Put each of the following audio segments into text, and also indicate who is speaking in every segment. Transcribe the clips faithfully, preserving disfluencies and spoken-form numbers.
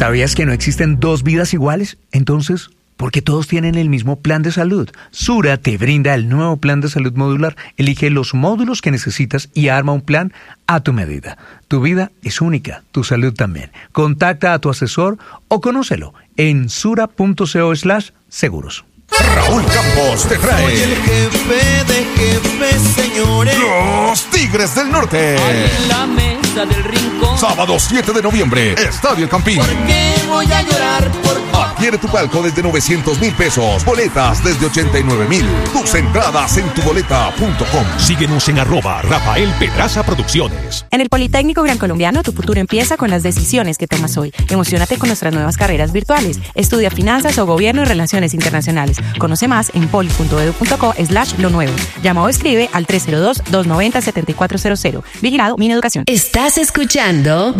Speaker 1: ¿Sabías que no existen dos vidas iguales? Entonces, ¿por qué todos tienen el mismo plan de salud? Sura te brinda el nuevo plan de salud modular. Elige los módulos que necesitas y arma un plan a tu medida. Tu vida es única, tu salud también. Contacta a tu asesor o conócelo en sura.co slash seguros.
Speaker 2: Raúl Campos te trae.
Speaker 3: Soy el jefe de jefes, señores.
Speaker 2: Los Tigres del Norte.
Speaker 3: En la mesa del rincón.
Speaker 2: Sábado siete de noviembre, Estadio El Campín.
Speaker 3: ¿Por qué voy a llorar? Por...
Speaker 2: Adquiere tu palco desde novecientos mil pesos. Boletas desde ochenta y nueve mil. Tus entradas en tu boleta punto com.
Speaker 4: Síguenos en arroba Rafael Pedraza Producciones.
Speaker 5: En el Politécnico Gran Colombiano, tu futuro empieza con las decisiones que tomas hoy. Emocionate con nuestras nuevas carreras virtuales. Estudia finanzas o gobierno y relaciones internacionales. Conoce más en poli.edu.co slash lo nuevo. Llama o escribe al tres cero dos, dos nueve cero, siete cuatro cero cero. Vigilado Mineducación.
Speaker 6: Estás escuchando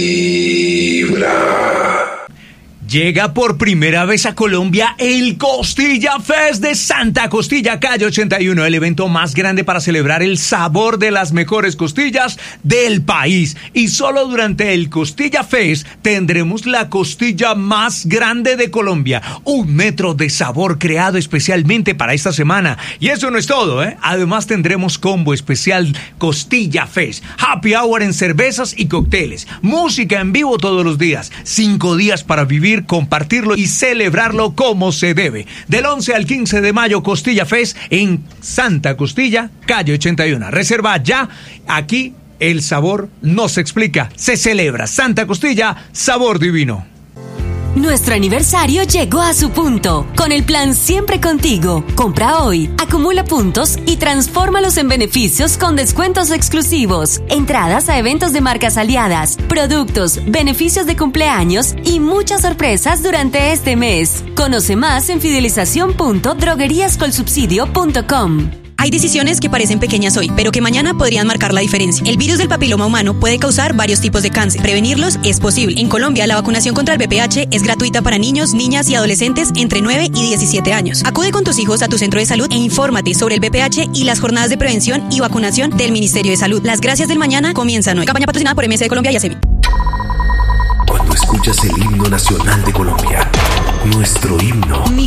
Speaker 7: Vibra. Llega por primera vez a Colombia el Costilla Fest de Santa Costilla, calle ochenta y uno, el evento más grande para celebrar el sabor de las mejores costillas del país. Y solo durante el Costilla Fest tendremos la costilla más grande de Colombia, un metro de sabor creado especialmente para esta semana. Y eso no es todo, ¿eh? Además tendremos combo especial Costilla Fest, happy hour en cervezas y cócteles, música en vivo todos los días, cinco días para vivir, compartirlo y celebrarlo como se debe. Del once al quince de mayo, Costilla Fest en Santa Costilla, calle ochenta y uno. Reserva ya. Aquí el sabor no se explica, se celebra. Santa Costilla, sabor divino.
Speaker 6: Nuestro aniversario llegó a su punto. Con el plan Siempre Contigo. Compra hoy, acumula puntos y transfórmalos en beneficios con descuentos exclusivos. Entradas a eventos de marcas aliadas, productos, beneficios de cumpleaños y muchas sorpresas durante este mes. Conoce más en fidelización punto droguerías colsubsidio punto com.
Speaker 8: Hay decisiones que parecen pequeñas hoy, pero que mañana podrían marcar la diferencia. El virus del papiloma humano puede causar varios tipos de cáncer. Prevenirlos es posible. En Colombia, la vacunación contra el V P H es gratuita para niños, niñas y adolescentes entre nueve y diecisiete años. Acude con tus hijos a tu centro de salud e infórmate sobre el V P H y las jornadas de prevención y vacunación del Ministerio de Salud. Las gracias del mañana comienzan hoy. Campaña patrocinada por M S de Colombia y A S E M I.
Speaker 9: Cuando escuchas el himno nacional de Colombia, nuestro himno,